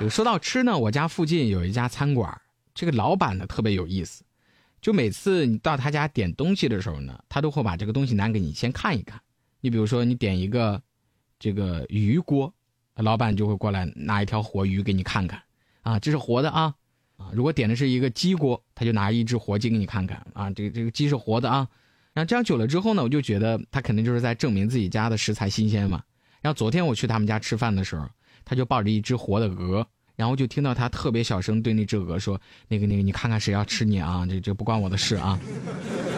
说到吃呢，我家附近有一家餐馆，这个老板呢特别有意思，就每次你到他家点东西的时候呢，他都会把这个东西拿给你先看一看。你比如说你点一个这个鱼锅，老板就会过来拿一条活鱼给你看看啊，这是活的啊。如果点的是一个鸡锅，他就拿一只活鸡给你看看啊，这个鸡是活的啊。然后这样久了之后呢，我就觉得他肯定就是在证明自己家的食材新鲜嘛。然后昨天我去他们家吃饭的时候，他就抱着一只活的鹅，然后就听到他特别小声对那只鹅说：“那个，你看看谁要吃你啊？这不关我的事啊。”